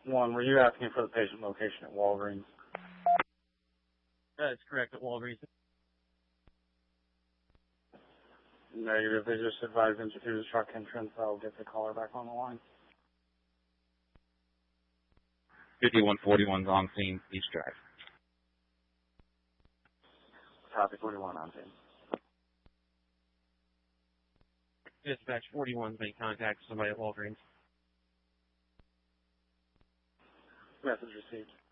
One, were you asking for the patient location at Walgreens? That's correct, at Walgreens. Negative. They just advised them to do the truck entrance. I'll get the caller back on the line. 5141's on scene, East Drive. Copy 41 on scene. Dispatch 41's made contact with somebody at Walgreens. Message received.